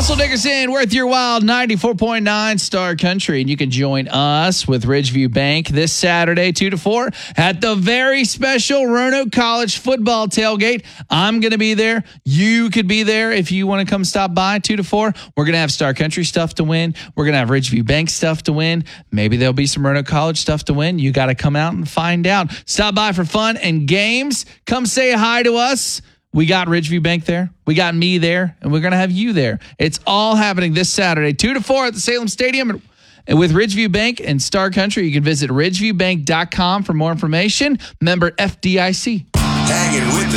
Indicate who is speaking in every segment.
Speaker 1: Russell Dickerson, Worth Your Wild, 94.9 Star Country. And you can join us with Ridgeview Bank this Saturday, 2 to 4, at the very special Roanoke College football tailgate. I'm going to be there. You could be there if you want to come stop by, 2 to 4. We're going to have Star Country stuff to win. We're going to have Ridgeview Bank stuff to win. Maybe there'll be some Roanoke College stuff to win. You got to come out and find out. Stop by for fun and games. Come say hi to us. We got Ridgeview Bank there. We got me there. And we're going to have you there. It's all happening this Saturday, 2 to 4 at the Salem Stadium. And with Ridgeview Bank and Star Country, you can visit ridgeviewbank.com for more information. Member FDIC.
Speaker 2: Hanging with the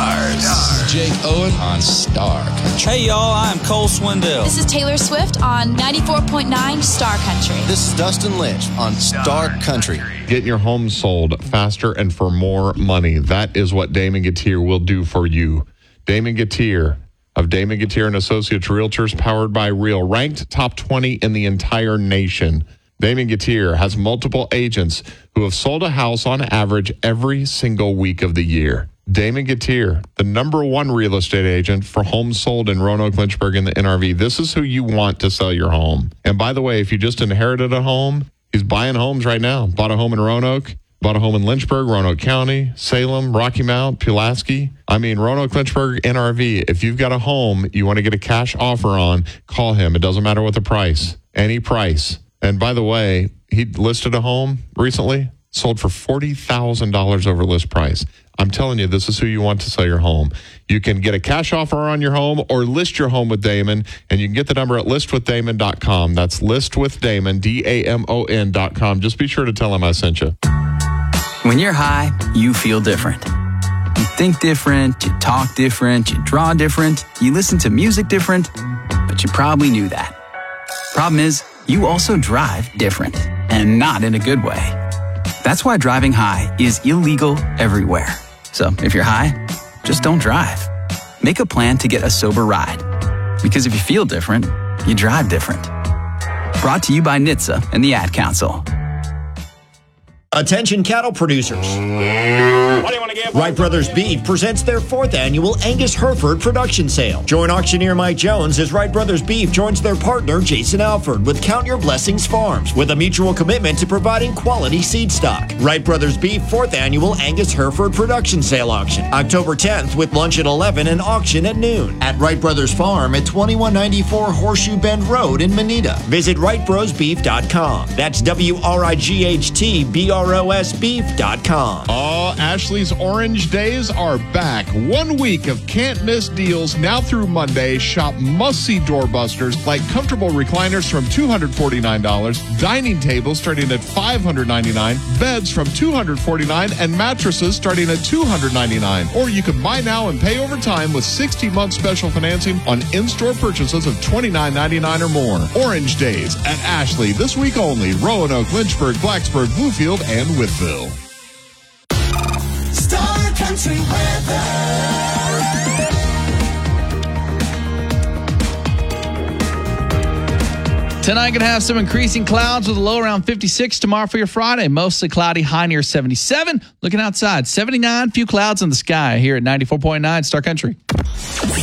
Speaker 2: stars.
Speaker 3: Jake Owen on Star Country.
Speaker 4: Hey, y'all, I'm Cole Swindell.
Speaker 5: This is Taylor Swift on 94.9 Star Country.
Speaker 6: This is Dustin Lynch on Star Country.
Speaker 7: Get your home sold faster and for more money. That is what Damon Gettier will do for you. Damon Gettier of Damon Gettier and Associates Realtors, powered by Real, ranked top 20 in the entire nation. Damon Gettier has multiple agents who have sold a house on average every single week of the year. Damon Gettier, the #1 real estate agent for homes sold in Roanoke, Lynchburg, and the NRV. This is who you want to sell your home. And by the way, if you just inherited a home, he's buying homes right now. Bought a home in Roanoke, bought a home in Lynchburg, Roanoke County, Salem, Rocky Mount, Pulaski. I mean, Roanoke, Lynchburg, NRV. If you've got a home you want to get a cash offer on, call him. It doesn't matter what the price, any price. And by the way, he listed a home recently, sold for $40,000 over list price. I'm telling you, this is who you want to sell your home. You can get a cash offer on your home or list your home with Damon, and you can get the number at listwithdamon.com. That's listwithdamon, DAMON.com. Just be sure to tell him I sent you.
Speaker 8: When you're high, you feel different. You think different, you talk different, you draw different, you listen to music different, but you probably knew that. Problem is, you also drive different, and not in a good way. That's why driving high is illegal everywhere. So if you're high, just don't drive. Make a plan to get a sober ride. Because if you feel different, you drive different. Brought to you by NHTSA and the Ad Council.
Speaker 9: Attention cattle producers. What do you want to give? Wright Brothers Beef presents their 4th annual Angus Hereford production sale. Join auctioneer Mike Jones as Wright Brothers Beef joins their partner Jason Alford with Count Your Blessings Farms with a mutual commitment to providing quality seed stock. Wright Brothers Beef 4th annual Angus Hereford production sale auction, October 10th with lunch at 11 and auction at noon at Wright Brothers Farm at 2194 Horseshoe Bend Road in Manita. Visit WrightBrosBeef.com. That's WRIGHTBROSbeef.com.
Speaker 7: Oh, Ashley's Orange Days are back. 1 week of can't miss deals now through Monday. Shop must-see doorbusters like comfortable recliners from $249, dining tables starting at $599, beds from $249, and mattresses starting at $299. Or you can buy now and pay over time with 60-month special financing on in-store purchases of $29.99 or more. Orange Days at Ashley this week only. Roanoke, Lynchburg, Blacksburg, Bluefield, and Wytheville.
Speaker 2: Star Country weather.
Speaker 1: Tonight, going to have some increasing clouds with a low around 56. Tomorrow for your Friday, mostly cloudy, high near 77. Looking outside, 79, few clouds in the sky here at 94.9 Star Country.